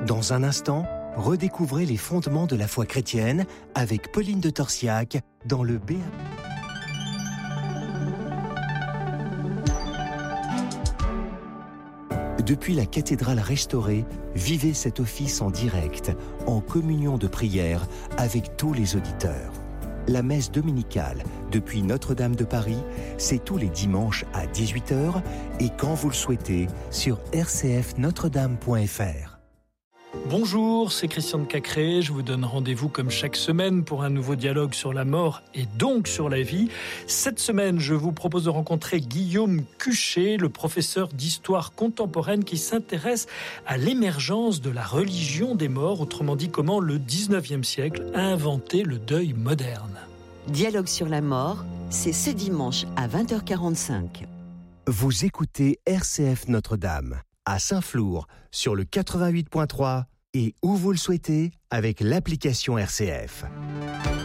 Dans un instant, redécouvrez les fondements de la foi chrétienne avec Pauline de Torsiac dans le BA. Depuis la cathédrale restaurée, vivez cet office en direct, en communion de prière avec tous les auditeurs. La messe dominicale depuis Notre-Dame de Paris, c'est tous les dimanches à 18h et quand vous le souhaitez sur rcfnotredame.fr. Bonjour, c'est Christian de Cacré. Je vous donne rendez-vous comme chaque semaine pour un nouveau dialogue sur la mort et donc sur la vie. Cette semaine, je vous propose de rencontrer Guillaume Cuchet, le professeur d'histoire contemporaine qui s'intéresse à l'émergence de la religion des morts, autrement dit comment le 19e siècle a inventé le deuil moderne. Dialogue sur la mort, c'est ce dimanche à 20h45. Vous écoutez RCF Notre-Dame à Saint-Flour sur le 88.3 et où vous le souhaitez avec l'application RCF.